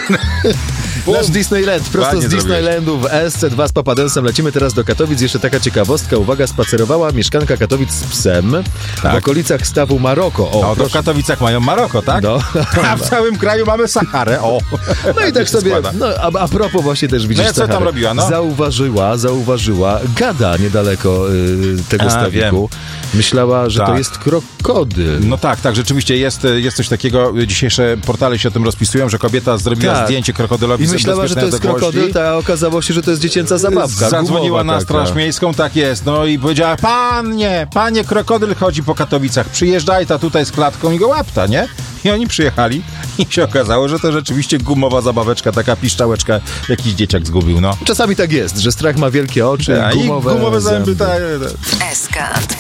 Nasz Disneyland, prosto Ładnie z Disneylandu w SC2 z Papadensem. Lecimy teraz do Katowic. Jeszcze taka ciekawostka, uwaga, spacerowała mieszkanka Katowic z psem w okolicach stawu Maroko. O, to w Katowicach mają Maroko, tak? No. A w całym kraju mamy Saharę, o. No i tak sobie, no a propos właśnie też widzisz, No i co tam robiła, no? Zauważyła gada niedaleko tego stawiku. Myślała, że to jest krokodyl. No tak, rzeczywiście jest coś takiego. Dzisiejsze portale się o tym rozpisują, że kobieta zrobiła zdjęcie krokodylowi. I myślała, że to jest krokodyl, a okazało się, że to jest dziecięca zabawka. Zadzwoniła na Straż Miejską, tak jest, no i powiedziała, panie, krokodyl chodzi po Katowicach, przyjeżdżaj ta tutaj z klatką i go łapta, nie? I oni przyjechali i się okazało, że to rzeczywiście gumowa zabaweczka, taka piszczałeczka, jakiś dzieciak zgubił, no. Czasami tak jest, że strach ma wielkie oczy, I gumowe zęby. SK.